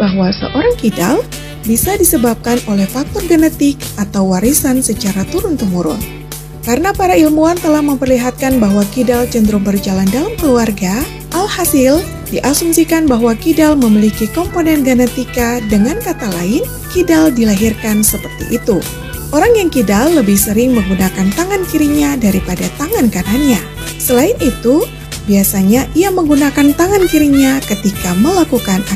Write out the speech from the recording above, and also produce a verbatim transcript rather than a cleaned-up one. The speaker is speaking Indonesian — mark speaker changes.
Speaker 1: bahwa seorang kidal bisa disebabkan oleh faktor genetik atau warisan secara turun-temurun. Karena para ilmuwan telah memperlihatkan bahwa kidal cenderung berjalan dalam keluarga, alhasil diasumsikan bahwa kidal memiliki komponen genetika, dengan kata lain, kidal dilahirkan seperti itu. Orang yang kidal lebih sering menggunakan tangan kirinya daripada tangan kanannya. Selain itu, biasanya ia menggunakan tangan kirinya ketika melakukan